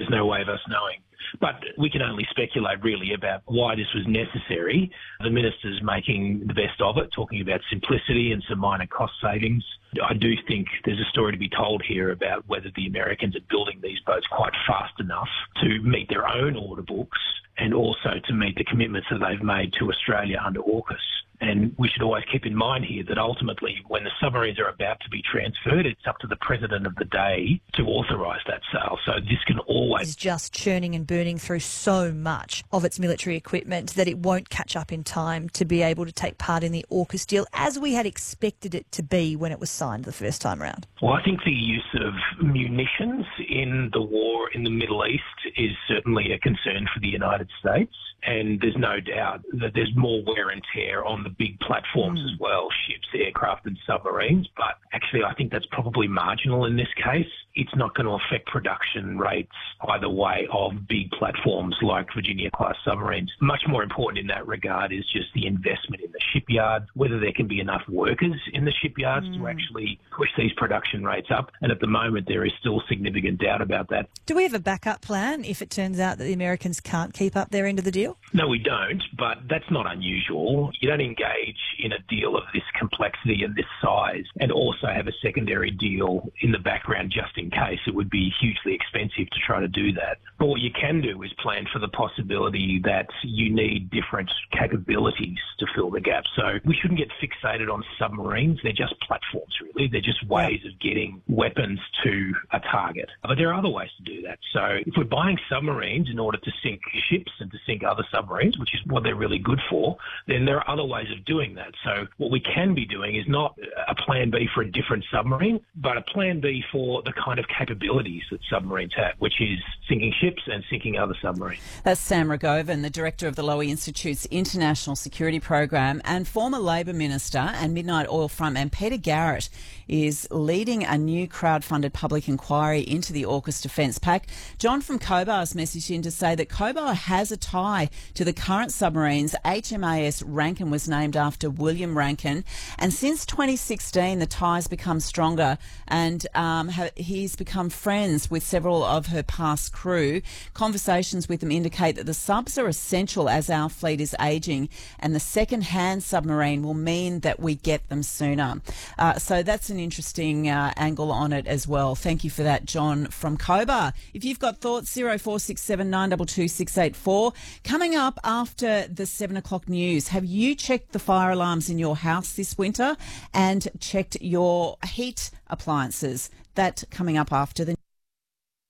There's no way of us knowing. But we can only speculate really about why this was necessary. The minister's making the best of it, talking about simplicity and some minor cost savings. I do think there's a story to be told here about whether the Americans are building these boats quite fast enough to meet their own order books and also to meet the commitments that they've made to Australia under AUKUS. And we should always keep in mind here that ultimately when the submarines are about to be transferred, it's up to the president of the day to authorise that sale. So this can always... It's just churning and burning through so much of its military equipment that it won't catch up in time to be able to take part in the AUKUS deal as we had expected it to be when it was signed the first time around. Well, I think the use of munitions in the war in the Middle East is certainly a concern for the United States. And there's no doubt that there's more wear and tear on the big platforms as well, ships, aircraft and submarines. But actually, I think that's probably marginal in this case. It's not going to affect production rates either way of big platforms like Virginia-class submarines. Much more important in that regard is just the investment in the shipyard, whether there can be enough workers in the shipyards to actually push these production rates up. And at the moment, there is still significant doubt about that. Do we have a backup plan if it turns out that the Americans can't keep up their end of the deal? No, we don't, but that's not unusual. You don't engage in a deal of this complexity and this size and also have a secondary deal in the background just in case. It would be hugely expensive to try to do that. But what you can do is plan for the possibility that you need different capabilities to fill the gap. So we shouldn't get fixated on submarines. They're just platforms, really. They're just ways of getting weapons to a target. But there are other ways to do that. So if we're buying submarines in order to sink ships and to sink other submarines, which is what they're really good for, then there are other ways of doing that. So what we can be doing is not a plan B for a different submarine, but a plan B for the kind of capabilities that submarines have, which is sinking ships and sinking other submarines. That's Sam Rogovan, the director of the Lowy Institute's International Security Program and former Labor Minister and Midnight Oil frontman Peter Garrett is leading a new crowd-funded public inquiry into the AUKUS defence pack. John from Cobar's messaged in to say that Cobar has a tie to the current submarines. HMAS Rankin was named after William Rankin, and since 2016 the ties become stronger, and he's become friends with several of her past crew. Conversations with them indicate that the subs are essential as our fleet is ageing, and the second-hand submarine will mean that we get them sooner. So that's an interesting angle on it as well. Thank you for that, John from Cobar. If you've got thoughts, 0467 922 684. Coming up after the 7 o'clock news, have you checked the fire alarms in your house this winter and checked your heat appliances? That coming up after the